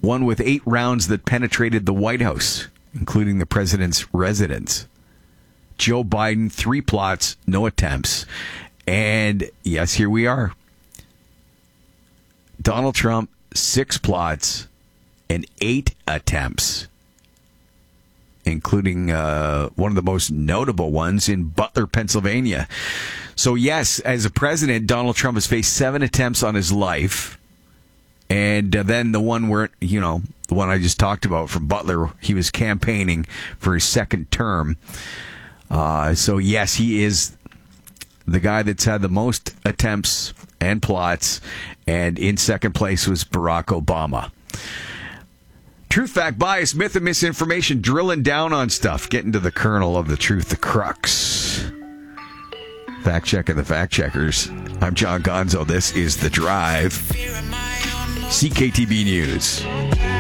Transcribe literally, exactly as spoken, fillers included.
one with eight rounds that penetrated the White House, including the president's residence. Joe Biden, three plots, no attempts. And yes, here we are. Donald Trump, six plots and eight attempts, including uh, one of the most notable ones in Butler, Pennsylvania. So yes, as a president, Donald Trump has faced seven attempts on his life. And uh, then the one where, you know, the one I just talked about from Butler, he was campaigning for his second term. Uh, so yes, he is the guy that's had the most attempts and plots. And in second place was Barack Obama. Truth, fact, bias, myth, and misinformation, drilling down on stuff, getting to the kernel of the truth, the crux. Fact checking the fact checkers. I'm John Gonzo. This is The Drive. C K T B News.